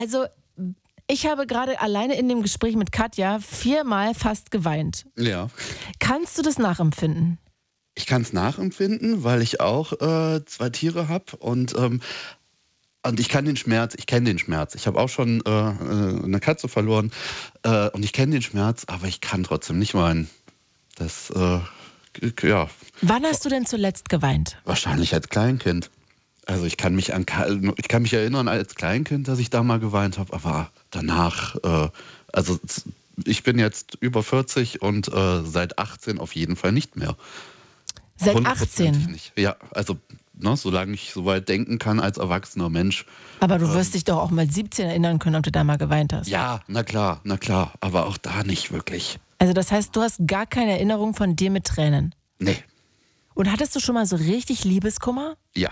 Also, ich habe gerade alleine in dem Gespräch mit Katja 4-mal fast geweint. Ja. Kannst du das nachempfinden? Ich kann es nachempfinden, weil ich auch 2 Tiere habe und ich kann den Schmerz, ich kenne den Schmerz. Ich habe auch schon 'ne Katze verloren, und ich kenne den Schmerz, aber ich kann trotzdem nicht weinen. Das, ja, Wann hast du denn zuletzt geweint? wahrscheinlich als Kleinkind. Also, ich kann mich erinnern als Kleinkind, dass ich da mal geweint habe, aber danach, also, ich bin jetzt über 40 und seit 18 auf jeden Fall nicht mehr. Seit Hundertprozentig 18. nicht. Ja, also, ne, solange ich so weit denken kann als erwachsener Mensch. Aber du wirst dich doch auch mal 17 erinnern können, ob du da mal geweint hast. Ja, na klar, aber auch da nicht wirklich. Also das heißt, du hast gar keine Erinnerung von dir mit Tränen. Ne, Und hattest du schon mal so richtig Liebeskummer? ja,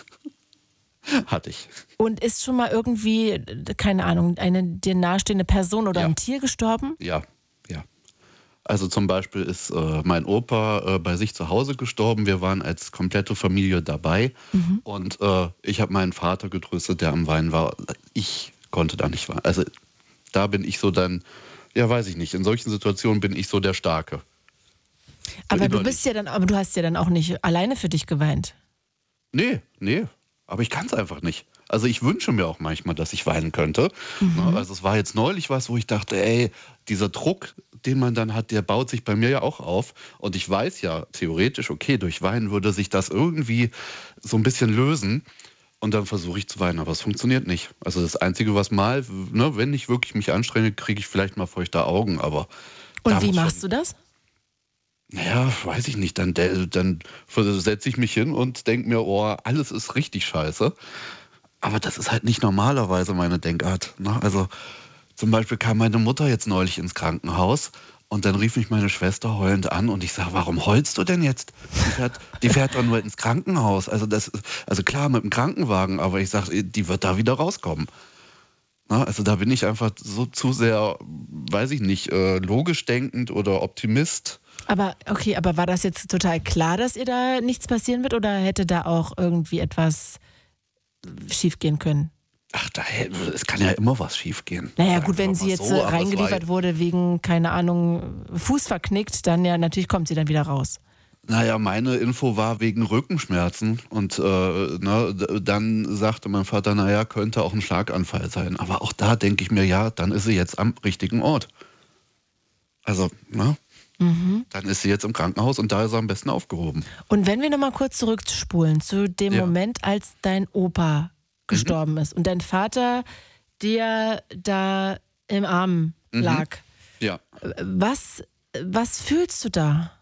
hatte ich. Und ist schon mal irgendwie, keine Ahnung, eine dir nahestehende Person oder Ja. ein Tier gestorben? Ja, ja. Also, zum Beispiel ist mein Opa bei sich zu Hause gestorben. Wir waren als komplette Familie dabei und ich habe meinen Vater getröstet, der am Weinen war. Ich konnte da nicht weinen. Also, da bin ich so dann, ja, weiß ich nicht, in solchen Situationen bin ich so der Starke. So Aber innerlich. aber du hast ja dann auch nicht alleine für dich geweint. Nee, aber ich kann es einfach nicht. Also, ich wünsche mir auch manchmal, dass ich weinen könnte. Ne, also, es war jetzt neulich was, wo ich dachte: „Ey, dieser Druck, den man dann hat, der baut sich bei mir ja auch auf.“ Und ich weiß ja theoretisch, okay, durch Weinen würde sich das irgendwie so ein bisschen lösen. Und dann versuche ich zu weinen, aber es funktioniert nicht. Also, das Einzige, was mal, ne, wenn ich wirklich mich anstrenge, kriege ich vielleicht mal feuchte Augen, aber Und da wie muss machst schon, du das? na ja, weiß ich nicht, dann setze ich mich hin und denke mir: „Oh, alles ist richtig scheiße.“ Aber das ist halt nicht normalerweise meine Denkart, ne? Also, zum Beispiel kam meine Mutter jetzt neulich ins Krankenhaus und dann rief mich meine Schwester heulend an und ich sage: „Warum heulst du denn jetzt? Die fährt doch nur ins Krankenhaus.“ Also klar mit dem Krankenwagen, aber ich sage: „Die wird da wieder rauskommen.“ Ne? Also, da bin ich einfach so zu sehr, weiß ich nicht, logisch denkend oder Optimist. Aber okay, aber war das jetzt total klar, dass ihr da nichts passieren wird oder hätte da auch irgendwie etwas schiefgehen können? Ach, es kann ja immer was schiefgehen. Naja, Sagen gut, wir wenn sie mal jetzt so, aber es war, reingeliefert wurde wegen, keine Ahnung, Fuß verknickt, dann ja, natürlich kommt sie dann wieder raus. naja, meine Info war wegen Rückenschmerzen und ne, dann sagte mein Vater, naja, könnte auch ein Schlaganfall sein. Aber auch da denke ich mir, ja, dann ist sie jetzt am richtigen Ort. Also, ne, dann ist sie jetzt im Krankenhaus und da ist sie am besten aufgehoben. Und wenn wir nochmal kurz zurückspulen zu dem Ja. Moment, als dein Opa gestorben ist und dein Vater dir da im Arm lag, Ja. was fühlst du da?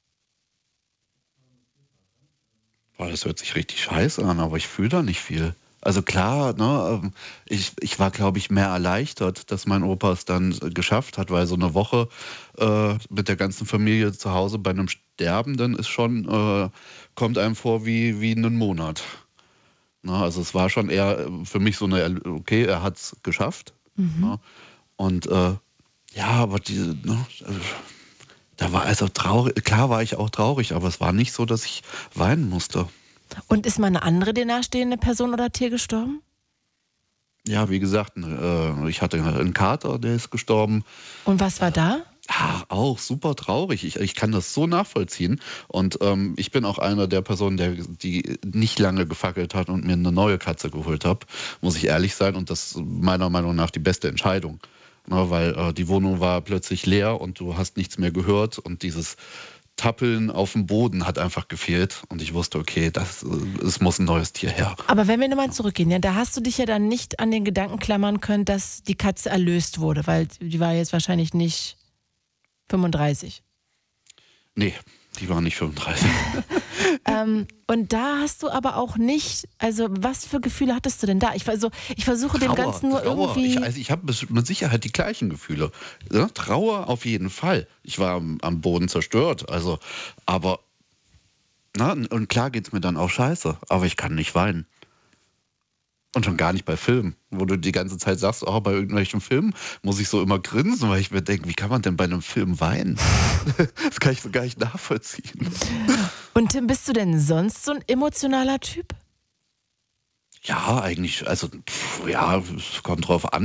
Boah, das hört sich richtig scheiße an, aber ich fühle da nicht viel. Also klar, ne, ich war, glaube ich, mehr erleichtert, dass mein Opa es dann geschafft hat, weil so eine Woche mit der ganzen Familie zu Hause bei einem Sterbenden ist schon, kommt einem vor wie einen Monat. Ne, also es war schon eher für mich so eine, okay, er hat es geschafft. Ne, und ja, aber ne, da war also traurig, klar war ich auch traurig, aber es war nicht so, dass ich weinen musste. Und ist mal eine andere dir nahestehende Person oder Tier gestorben? Ja, wie gesagt, ich hatte einen Kater, der ist gestorben. Und was war da? Ah, auch super traurig. Ich kann das so nachvollziehen. Und ich bin auch einer der Personen, die nicht lange gefackelt hat und mir eine neue Katze geholt habe, muss ich ehrlich sein. Und das ist meiner Meinung nach die beste Entscheidung. Ne, weil die Wohnung war plötzlich leer und du hast nichts mehr gehört. Und dieses Tappeln auf dem Boden hat einfach gefehlt. Und ich wusste, okay, es muss ein neues Tier her. Aber wenn wir nochmal zurückgehen, ja, da hast du dich ja dann nicht an den Gedanken klammern können, dass die Katze erlöst wurde, weil die war jetzt wahrscheinlich nicht 35. Nee, die war nicht 35. Und da hast du aber auch nicht, also was für Gefühle hattest du denn da? Ich versuche dem Ganzen nur Trauer. irgendwie. Ich habe mit Sicherheit die gleichen Gefühle. Ja, Trauer auf jeden Fall. Ich war am Boden zerstört. Also, aber, na, und klar geht es mir dann auch scheiße. Aber ich kann nicht weinen. Und schon gar nicht bei Filmen, wo du die ganze Zeit sagst, oh, bei irgendwelchen Filmen muss ich so immer grinsen, weil ich mir denke, wie kann man denn bei einem Film weinen? Das kann ich so gar nicht nachvollziehen. Und Tim, bist du denn sonst so ein emotionaler Typ? Ja, eigentlich, also, ja, es kommt drauf an.